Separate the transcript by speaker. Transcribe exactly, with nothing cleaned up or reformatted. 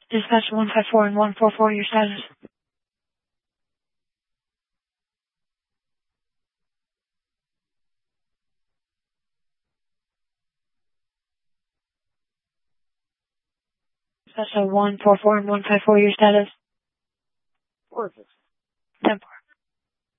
Speaker 1: Dispatch one five four and one four four, your status. Dispatch one four four and one five four, your status.
Speaker 2: Perfect.
Speaker 1: ten four.